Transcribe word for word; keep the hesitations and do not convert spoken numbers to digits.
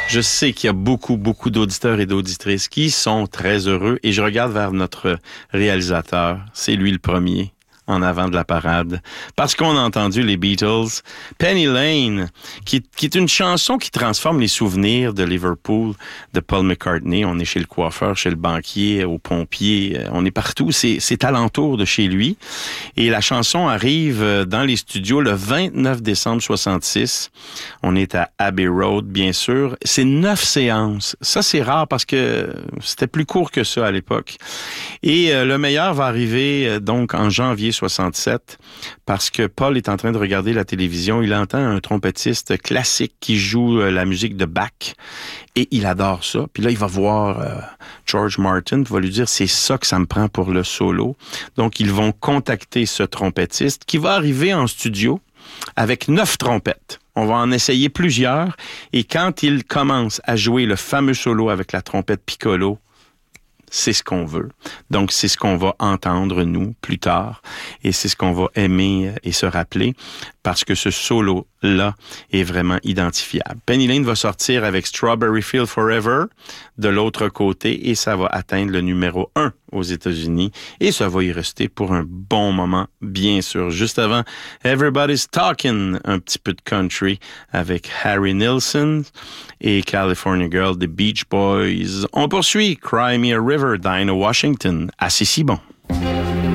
Je sais qu'il y a beaucoup, beaucoup d'auditeurs et d'auditrices qui sont très heureux et je regarde vers notre réalisateur. C'est lui le premier en avant de la parade. Parce qu'on a entendu les Beatles, Penny Lane, qui, qui est une chanson qui transforme les souvenirs de Liverpool, de Paul McCartney. On est chez le coiffeur, chez le banquier, au pompier, on est partout. C'est, c'est alentour de chez lui. Et la chanson arrive dans les studios le vingt-neuf décembre soixante-six. On est à Abbey Road, bien sûr. C'est neuf séances. Ça, c'est rare parce que c'était plus court que ça à l'époque. Et euh, le meilleur va arriver euh, donc en janvier soixante-sept, parce que Paul est en train de regarder la télévision, il entend un trompettiste classique qui joue euh, la musique de Bach, et il adore ça. Puis là, il va voir euh, George Martin, il va lui dire, c'est ça que ça me prend pour le solo. Donc, ils vont contacter ce trompettiste, qui va arriver en studio avec neuf trompettes. On va en essayer plusieurs, et quand il commence à jouer le fameux solo avec la trompette piccolo, c'est ce qu'on veut. Donc, c'est ce qu'on va entendre, nous, plus tard. Et c'est ce qu'on va aimer et se rappeler parce que ce solo-là est vraiment identifiable. Penny Lane va sortir avec Strawberry Field Forever de l'autre côté et ça va atteindre le numéro un aux États-Unis et ça va y rester pour un bon moment, bien sûr. Juste avant, Everybody's Talking, un petit peu de country avec Harry Nilsson et California Girl des Beach Boys. On poursuit Cry Me a River, Dinah Washington. Assez si bon.